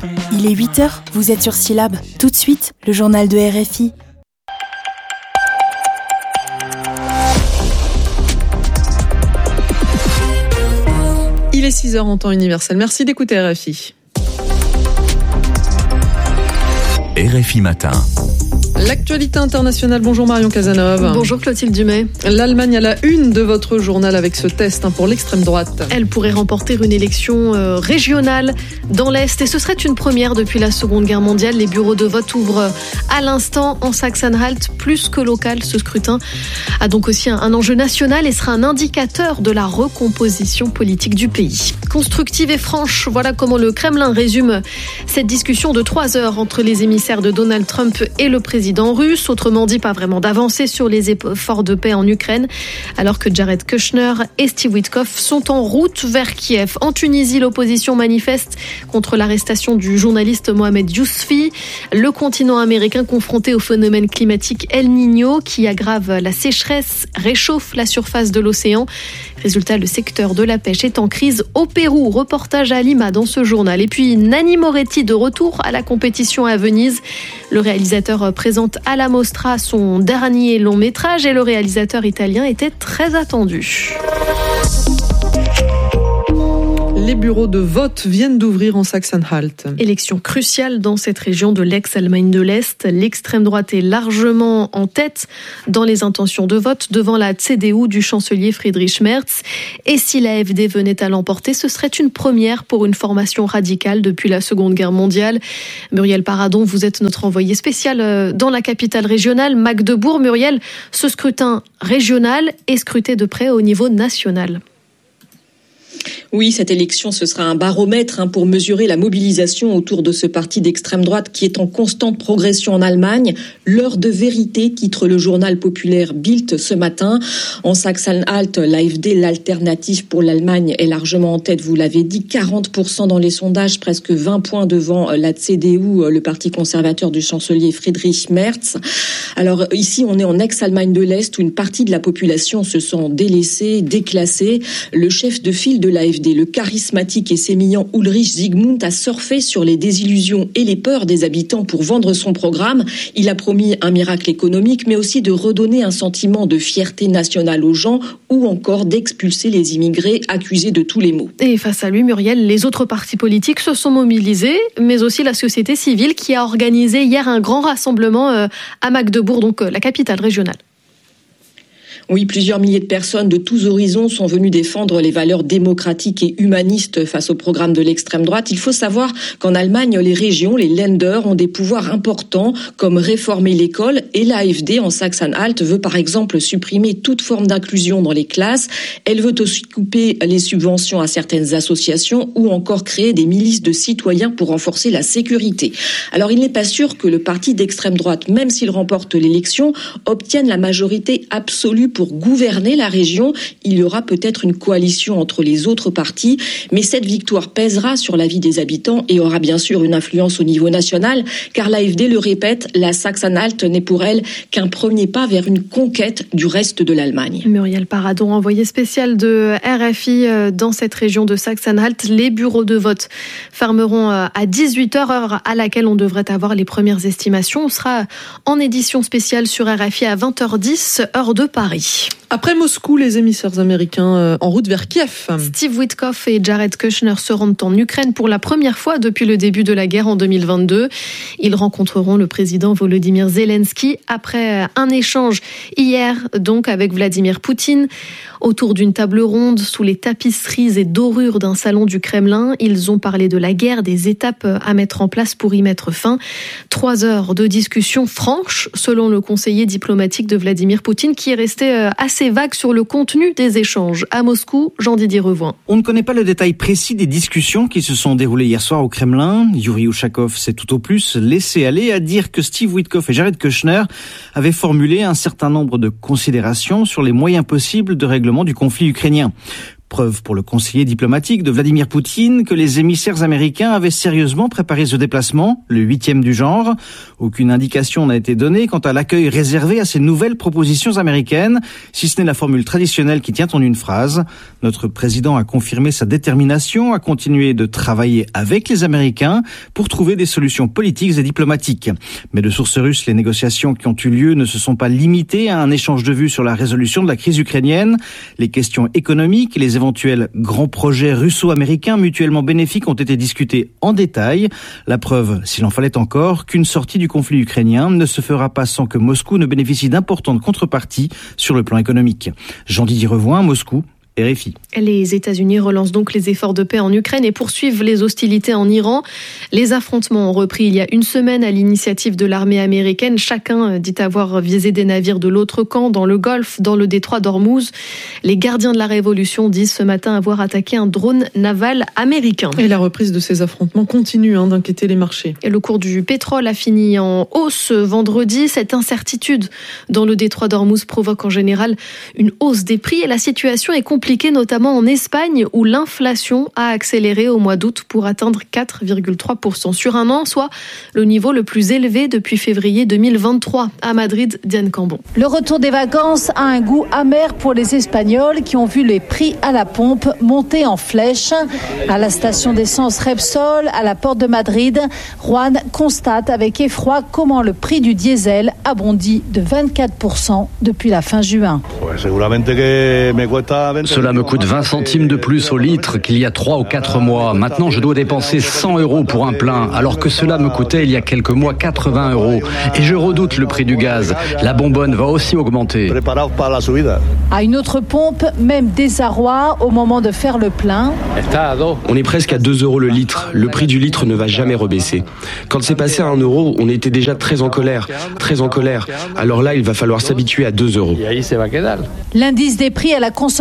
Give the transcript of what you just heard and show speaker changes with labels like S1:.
S1: Il est 8h, vous êtes sur Syllab. Tout de suite, le journal de RFI.
S2: Il est 6h en temps universel. Merci d'écouter RFI.
S3: RFI Matin.
S2: L'actualité internationale. Bonjour Marion Cazeneuve.
S4: Bonjour Clotilde Dumais.
S2: L'Allemagne à la une de votre journal avec ce test pour l'extrême droite.
S4: Elle pourrait remporter une élection régionale dans l'Est et ce serait une première depuis la Seconde Guerre mondiale. Les bureaux de vote ouvrent à l'instant en Saxe-Anhalt, plus que local. Ce scrutin a donc aussi un enjeu national et sera un indicateur de la recomposition politique du pays. Constructive et franche, voilà comment le Kremlin résume cette discussion de 3 heures entre les émissaires de Donald Trump et le président russe. Autrement dit, pas vraiment d'avancée sur les efforts de paix en Ukraine, alors que Jared Kushner et Steve Witkoff sont en route vers Kiev. En Tunisie, l'opposition manifeste contre l'arrestation du journaliste Mohamed Yousfi. Le continent américain confronté au phénomène climatique El Niño qui aggrave la sécheresse, réchauffe la surface de l'océan. Résultat, le secteur de la pêche est en crise au Pérou. Reportage à Lima dans ce journal. Et puis Nanni Moretti de retour à la compétition à Venise. Le réalisateur présente à la Mostra son dernier long métrage et le réalisateur italien était très attendu.
S2: Les bureaux de vote viennent d'ouvrir en Saxe-Anhalt.
S4: Élection cruciale dans cette région de l'ex-Allemagne de l'Est. L'extrême droite est largement en tête dans les intentions de vote devant la CDU du chancelier Friedrich Merz. Et si l'AfD venait à l'emporter, ce serait une première pour une formation radicale depuis la Seconde Guerre mondiale. Muriel Paradon, vous êtes notre envoyée spéciale dans la capitale régionale, Magdebourg. Muriel, ce scrutin régional est scruté de près au niveau national.
S5: Oui, cette élection, ce sera un baromètre pour mesurer la mobilisation autour de ce parti d'extrême droite qui est en constante progression en Allemagne. L'heure de vérité, titre le journal populaire Bild ce matin. En Saxe-Anhalt, l'AfD, l'alternative pour l'Allemagne, est largement en tête, vous l'avez dit, 40% dans les sondages, presque 20 points devant la CDU, le parti conservateur du chancelier Friedrich Merz. Alors ici, on est en ex-Allemagne de l'Est où une partie de la population se sent délaissée, déclassée. Le chef de file de l'AfD, le charismatique et sémillant Ulrich Zygmunt, a surfé sur les désillusions et les peurs des habitants pour vendre son programme. Il a promis un miracle économique, mais aussi de redonner un sentiment de fierté nationale aux gens ou encore d'expulser les immigrés accusés de tous les maux.
S4: Et face à lui, Muriel, les autres partis politiques se sont mobilisés, mais aussi la société civile qui a organisé hier un grand rassemblement à Magdebourg, donc la capitale régionale.
S5: Oui, plusieurs milliers de personnes de tous horizons sont venues défendre les valeurs démocratiques et humanistes face au programme de l'extrême droite. Il faut savoir qu'en Allemagne, les régions, les Länder, ont des pouvoirs importants comme réformer l'école et l'AfD en Saxe-Anhalt veut par exemple supprimer toute forme d'inclusion dans les classes. Elle veut aussi couper les subventions à certaines associations ou encore créer des milices de citoyens pour renforcer la sécurité. Alors il n'est pas sûr que le parti d'extrême droite, même s'il remporte l'élection, obtienne la majorité absolue pour gouverner la région. Il y aura peut-être une coalition entre les autres partis, mais cette victoire pèsera sur la vie des habitants et aura bien sûr une influence au niveau national, car l'AfD le répète, la Saxe-Anhalt n'est pour elle qu'un premier pas vers une conquête du reste de l'Allemagne.
S4: Muriel Paradon, envoyée spéciale de RFI dans cette région de Saxe-Anhalt. Les bureaux de vote fermeront à 18h, heure à laquelle on devrait avoir les premières estimations. On sera en édition spéciale sur RFI à 20h10, heure de Paris.
S2: Après Moscou, les émissaires américains en route vers Kiev.
S4: Steve Witkoff et Jared Kushner se rendent en Ukraine pour la première fois depuis le début de la guerre en 2022. Ils rencontreront le président Volodymyr Zelensky après un échange hier donc avec Vladimir Poutine. Autour d'une table ronde, sous les tapisseries et dorures d'un salon du Kremlin, ils ont parlé de la guerre, des étapes à mettre en place pour y mettre fin. 3 heures de discussion franche, selon le conseiller diplomatique de Vladimir Poutine, qui est resté assez vague sur le contenu des échanges. À Moscou, Jean-Didier Revoin.
S6: On ne connaît pas le détail précis des discussions qui se sont déroulées hier soir au Kremlin. Yuri Ushakov s'est tout au plus laissé aller à dire que Steve Witkoff et Jared Kushner avaient formulé un certain nombre de considérations sur les moyens possibles de règlement du conflit ukrainien. Preuve pour le conseiller diplomatique de Vladimir Poutine que les émissaires américains avaient sérieusement préparé ce déplacement, le 8e du genre. Aucune indication n'a été donnée quant à l'accueil réservé à ces nouvelles propositions américaines, si ce n'est la formule traditionnelle qui tient en une phrase. Notre président a confirmé sa détermination à continuer de travailler avec les Américains pour trouver des solutions politiques et diplomatiques. Mais de sources russes, les négociations qui ont eu lieu ne se sont pas limitées à un échange de vues sur la résolution de la crise ukrainienne. Les questions économiques et les éventuels grands projets russo-américains mutuellement bénéfiques ont été discutés en détail. La preuve, s'il en fallait encore, qu'une sortie du conflit ukrainien ne se fera pas sans que Moscou ne bénéficie d'importantes contreparties sur le plan économique. Jean-Didier Revoin, Moscou. RFI.
S4: Les États-Unis relancent donc les efforts de paix en Ukraine et poursuivent les hostilités en Iran. Les affrontements ont repris il y a une semaine à l'initiative de l'armée américaine. Chacun dit avoir visé des navires de l'autre camp dans le Golfe, dans le détroit d'Ormuz. Les gardiens de la révolution disent ce matin avoir attaqué un drone naval américain.
S2: Et la reprise de ces affrontements continue d'inquiéter les marchés.
S4: Et le cours du pétrole a fini en hausse vendredi. Cette incertitude dans le détroit d'Ormuz provoque en général une hausse des prix et la situation est compliquée, notamment en Espagne où l'inflation a accéléré au mois d'août pour atteindre 4,3% sur un an, soit le niveau le plus élevé depuis février 2023. À Madrid, Diane Cambon.
S7: Le retour des vacances a un goût amer pour les Espagnols qui ont vu les prix à la pompe monter en flèche. À la station d'essence Repsol, à la porte de Madrid, Juan constate avec effroi comment le prix du diesel a bondi de 24% depuis la fin juin.
S8: Cela me coûte 20 centimes de plus au litre qu'il y a 3 ou 4 mois. Maintenant, je dois dépenser 100 € pour un plein, alors que cela me coûtait il y a quelques mois 80 €. Et je redoute le prix du gaz. La bonbonne va aussi augmenter.
S7: À une autre pompe, même désarroi au moment de faire le plein.
S9: On est presque à 2 € le litre. Le prix du litre ne va jamais rebaisser. Quand c'est passé à 1 €, on était déjà très en colère. Alors là, il va falloir s'habituer à 2 €.
S7: L'indice des prix à la consommation